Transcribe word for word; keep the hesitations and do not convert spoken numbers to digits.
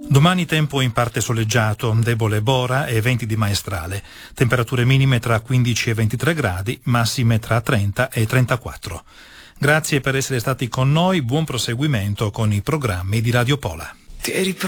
Domani tempo in parte soleggiato, debole bora e venti di maestrale. Temperature minime tra quindici e ventitré gradi, massime tra trenta e trentaquattro. Grazie per essere stati con noi, buon proseguimento con i programmi di Radio Pola. Ti